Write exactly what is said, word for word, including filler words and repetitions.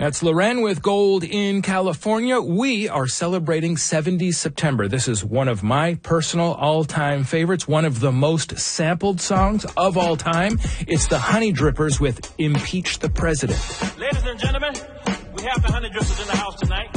That's Loren with Gold in California. We are celebrating seventies September. This is one of my personal all-time favorites, one of the most sampled songs of all time. It's the Honey Drippers with Impeach the President. Ladies and gentlemen, we have the Honey Drippers in the house tonight.